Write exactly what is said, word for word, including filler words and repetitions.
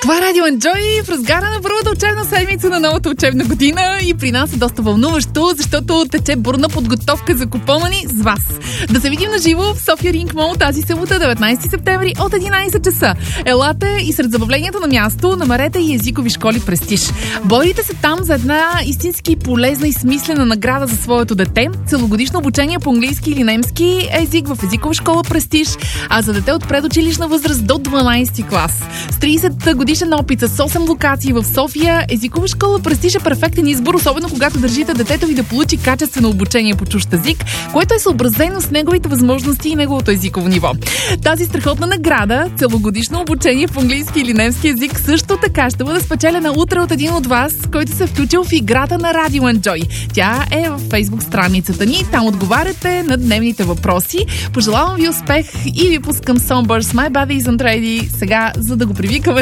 Това е Радио Enjoy в разгара на първата учебна седмица на новата учебна година и при нас е доста вълнуващо, защото тече бурна подготовка за купона ни с вас. Да се видим на живо в София Ринг Мол тази събота, деветнайсети септември от единайсет часа. Елате и сред забавлението на място намерете и езикови школи Престиж. Борите се там за една истински полезна и смислена награда за своето дете. Целогодишно обучение по английски или немски език в езикова школа Престиж, а за дете от предучилищна възраст до дванайсети клас. С трийсет годишен опит с осем локации в София, езикова школа Престиж е перфектен избор, особено когато държите детето ви да получи качествено обучение по чужд език, което е съобразено с неговите възможности и неговото езиково ниво. Тази страхотна награда, целогодишно обучение по английски или немски език, също така ще бъде спечелена утре от един от вас, който се е включил в играта на Радио Enjoy. Тя е във Фейсбук страницата ни, там отговаряте на дневните въпроси. Пожелавам ви успех и ви пускам Songbirds My Body Isn't Ready сега, за да го привикаме